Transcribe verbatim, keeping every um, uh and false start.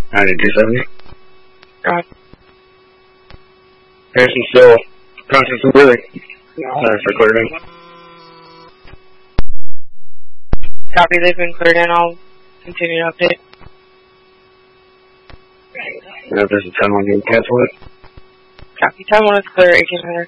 ninety-two seventy. Right. Harrison still process of living. Sorry for cleared in. Copy, they've been cleared in. I'll continue to update. And if there's a ten one, you can cancel it. Copy, ten one is clear, eighteen hundred.